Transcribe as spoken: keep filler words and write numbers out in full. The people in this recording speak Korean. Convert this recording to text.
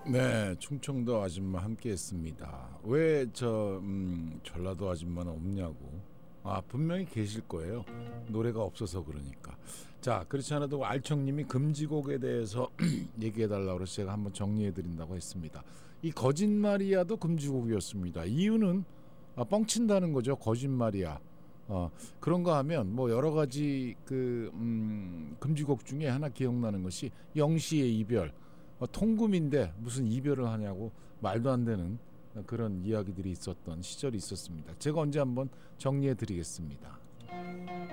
네, 충청도 아줌마 함께했습니다. 왜 저 음, 전라도 아줌마는 없냐고. 아, 분명히 계실 거예요. 노래가 없어서 그러니까. 자, 그렇지 않아도 알청님이 금지곡에 대해서 얘기해달라고 해서 제가 한번 정리해드린다고 했습니다. 이 거짓말이야도 금지곡이었습니다. 이유는 아, 뻥친다는 거죠. 거짓말이야. 어, 그런가 하면 뭐 여러 가지 그 음, 금지곡 중에 하나 기억나는 것이 영시의 이별. 어, 통금인데 무슨 이별을 하냐고 말도 안 되는 그런 이야기들이 있었던 시절이 있었습니다. 제가 언제 한번 정리해 드리겠습니다.